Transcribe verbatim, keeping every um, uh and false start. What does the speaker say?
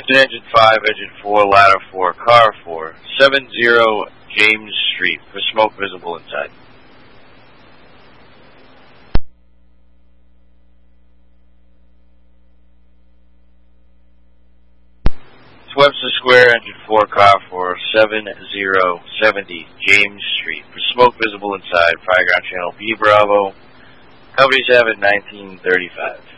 Captain Engine five, Engine four, Ladder four, Car four, seven zero James Street, for smoke visible inside. Webster Square, Engine four, Car four, seven zero seventy James Street, for smoke visible inside, fire ground channel B Bravo, company seven, nineteen thirty-five.